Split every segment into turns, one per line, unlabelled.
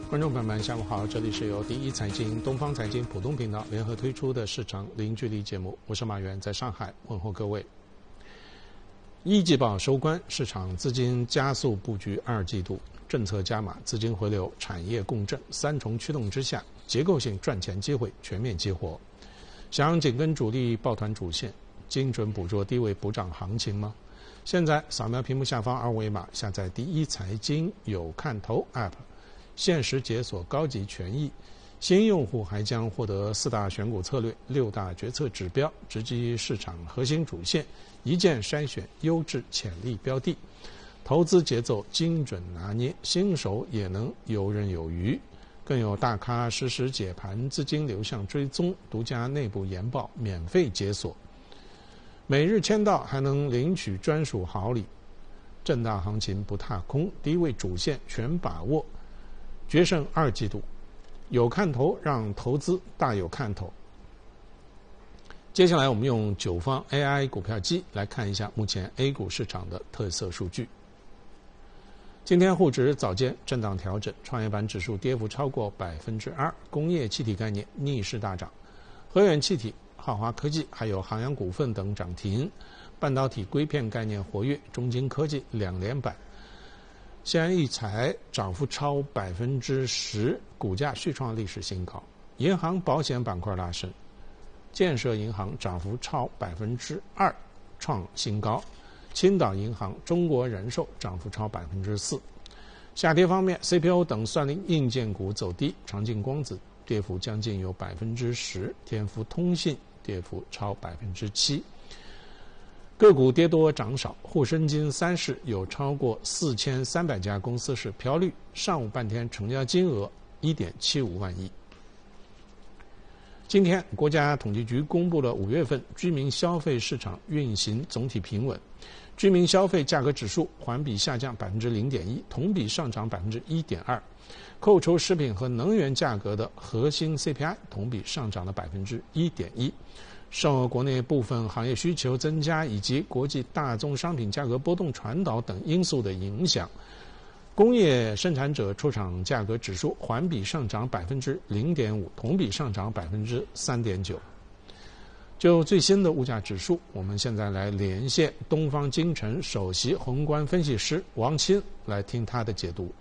观众朋友们，下午好！这里是由第一财经、东方财经浦东频道联合推出的市场零距离节目，我是马原，在上海问候各位。一季报收官，市场资金加速布局二季度，政策加码、资金回流、产业共振三重驱动之下，结构性赚钱机会全面激活。想紧跟主力抱团主线，精准捕捉低位补涨行情吗？现在扫描屏幕下方二维码，下载第一财经有看头 App。限时解锁高级权益，新用户还将获得4大选股策略、6大决策指标，直击市场核心主线，一键筛选优质潜力标的，投资节奏精准拿捏，新手也能游刃有余。更有大咖实时解盘、资金流向追踪、独家内部研报免费解锁，每日签到还能领取专属好礼。震荡行情不踏空，低位主线全把握。决胜二季度，有看头，让投资大有看头。接下来我们用9方 AI 股票机来看一下目前 A 股市场的特色数据。今天沪指早间震荡调整，创业板指数跌幅超过2%，工业气体概念逆势大涨，河源气体、浩华科技还有航洋股份等涨停，半导体硅片概念活跃，中晶科技2连板。西安一材涨幅超10%，股价续创历史新高。银行保险板块拉升，建设银行涨幅超2%，创新高。青岛银行、中国人寿涨幅超4%。下跌方面 ，CPO 等算力硬件股走低，长靖光子跌幅将近有10%，天福通信跌幅超7%。个股跌多涨少，沪深金30有超过4300家公司是飘绿，上午半天成交金额1.75万亿。今天，国家统计局公布了5月份居民消费市场运行总体平稳，居民消费价格指数环比下降0.1%，同比上涨1.2%，扣除食品和能源价格的核心 CPI 同比上涨了1.1%。受国内部分行业需求增加以及国际大宗商品价格波动传导等因素的影响，工业生产者出厂价格指数环比上涨0.5%，同比上涨3.9%。就最新的物价指数，我们现在来连线东方金城首席宏观分析师王钦来听他的解读。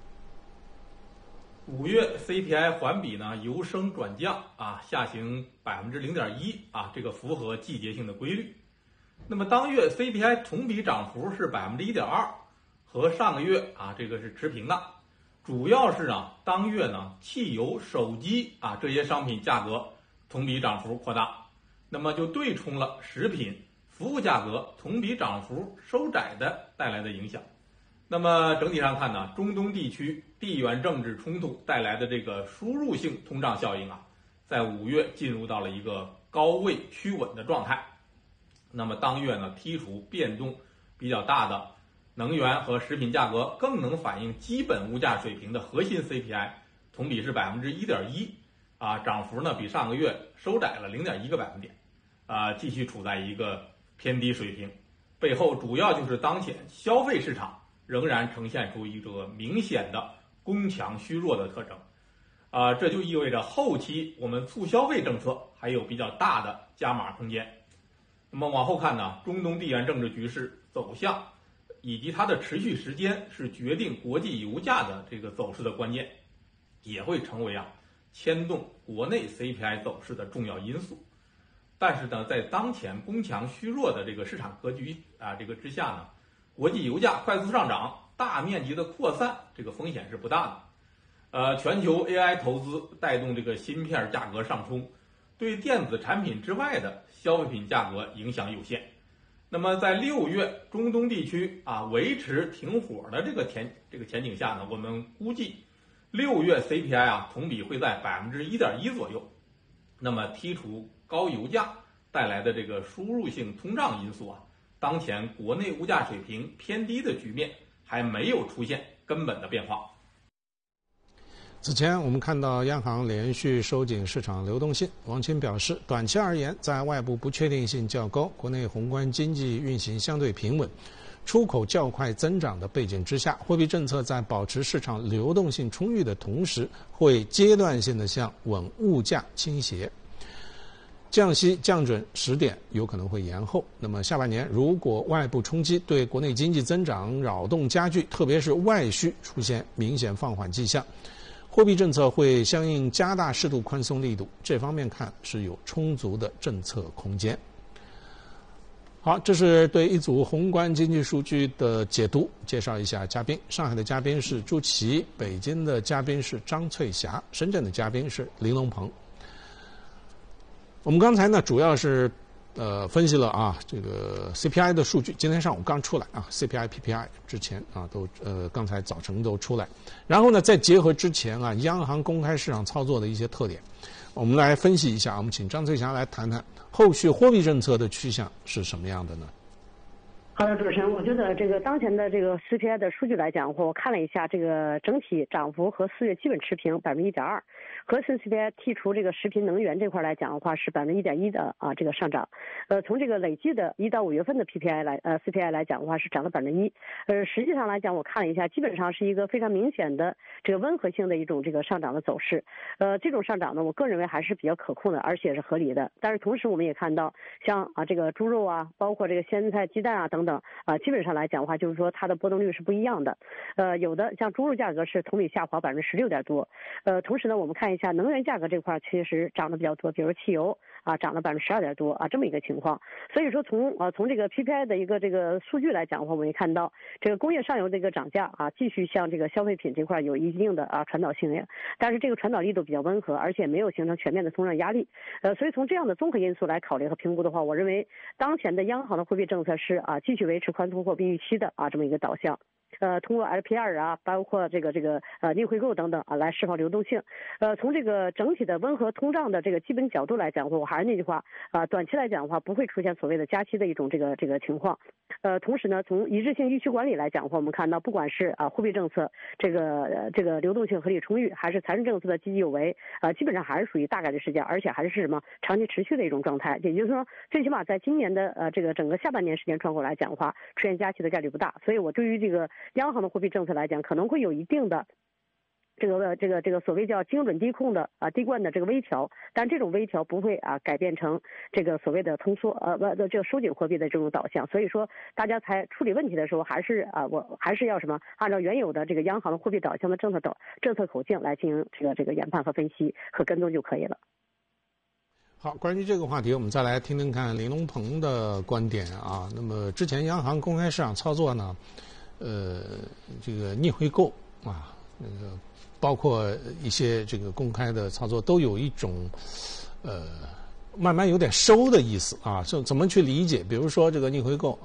5月 CPI 环比呢由升转降下行0.1%这个符合季节性的规律。那么当月 CPI 同比涨幅是1.2%，和上个月这个是持平的。主要是当月汽油、手机这些商品价格同比涨幅扩大，那么就对冲了食品、服务价格同比涨幅收窄的带来的影响。那么整体上看呢，中东地区地缘政治冲突带来的这个输入性通胀效应在5月进入到了一个高位趋稳的状态。那么当月呢，剔除变动比较大的能源和食品价格，更能反映基本物价水平的核心 CPI 同比是1.1%，涨幅呢比上个月收窄了0.1个百分点，继续处在一个偏低水平。背后主要就是当前消费市场仍然呈现出一个明显的供强虚弱的特征，这就意味着后期我们促消费政策还有比较大的加码空间。那么往后看呢，中东地缘政治局势走向以及它的持续时间是决定国际油价的这个走势的关键，也会成为牵动国内 CPI 走势的重要因素。但是呢，在当前供强虚弱的这个市场格局这个之下呢，国际油价快速上涨、大面积的扩散，这个风险是不大的。全球 AI 投资带动这个芯片价格上冲，对电子产品之外的消费品价格影响有限。那么在6月中东地区维持停火的这个前景下呢，我们估计6月 CPI 同比会在1.1%左右。那么剔除高油价带来的这个输入性通胀因素当前国内物价水平偏低的局面还没有出现根本的变化。
此前我们看到央行连续收紧市场流动性，王钦表示，短期而言，在外部不确定性较高、国内宏观经济运行相对平稳、 出口较快增长的背景之下，货币政策在保持市场流动性充裕的同时，会阶段性的向稳物价倾斜。降息降准时点有可能会延后。那么下半年如果外部冲击对国内经济增长扰动加剧，特别是外需出现明显放缓迹象，货币政策会相应加大适度宽松力度，这方面看是有充足的政策空间。好，这是对一组宏观经济数据的解读。介绍一下嘉宾，上海的嘉宾是朱琦，北京的嘉宾是张翠霞，深圳的嘉宾是林龙鹏。我们刚才呢主要是分析了这个 CPI 的数据，今天上午刚出来CPI、PPI 之前都刚才早晨都出来，然后呢再结合之前央行公开市场操作的一些特点，我们来分析一下。我们请张翠霞来谈谈后续货币政策的趋向是什么样的呢？
好的，主持人，我觉得这个当前的这个 CPI 的数据来讲，我看了一下，这个整体涨幅和4月基本持平1.2%，核心 CPI 剔除这个食品能源这块来讲的话是1.1%的这个上涨。从这个累计的1到5月份的 CPI 来讲的话是涨了1%。实际上来讲，我看了一下，基本上是一个非常明显的这个温和性的一种这个上涨的走势。这种上涨呢，我个人认为还是比较可控的，而且是合理的。但是同时我们也看到，像这个猪肉包括这个鲜菜、鸡蛋等等基本上来讲的话，就是说它的波动率是不一样的。有的像猪肉价格是同比下滑16%多。同时呢，我们看一下能源价格这块其实涨得比较多，比如汽油涨了12%多这么一个情况。所以说从这个 PPI 的一个这个数据来讲的话，我们也看到这个工业上游的一个涨价继续向这个消费品这块有一定的传导性，但是这个传导力度比较温和，而且没有形成全面的通胀压力。所以从这样的综合因素来考虑和评估的话，我认为当前的央行的货币政策是继续维持宽松货币预期的这么一个导向。通过 LPR 包括这个逆回购等等来释放流动性。从这个整体的温和通胀的这个基本角度来讲，我还是那句话短期来讲的话不会出现所谓的加息的一种这个情况。同时呢，从一致性预期管理来讲的话，我们看到不管是货币政策这个流动性合理充裕，还是财政政策的积极有为，基本上还是属于大概率事件，而且还是什么长期持续的一种状态。也就是说，最起码在今年的这个整个下半年时间窗口来讲的话，出现加息的概率不大。所以我对于这个央行的货币政策来讲，可能会有一定的这个所谓叫精准低控的低惯的这个微调，但这种微调不会改变成这个所谓的通缩这个收紧货币的这种导向。所以说大家在处理问题的时候，还是我还是要什么按照原有的这个央行的货币导向的政策口径来进行这个研判和分析和跟踪就可以了。
好，关于这个话题，我们再来听听看林龙鹏的观点那么之前央行公开市场操作呢，这个逆回购包括一些这个公开的操作，都有一种慢慢有点收的意思这怎么去理解？比如说这个逆回购